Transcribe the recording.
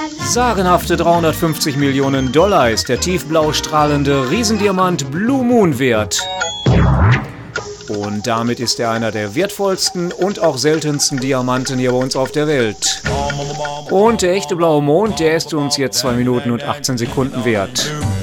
Sagenhafte 350 Millionen $, ist der tiefblau strahlende Riesendiamant Blue Moon wert. Und damit ist er einer der wertvollsten und auch seltensten Diamanten hier bei uns auf der Welt. Und der echte blaue Mond, der ist uns jetzt 2 Minuten und 18 Sekunden wert.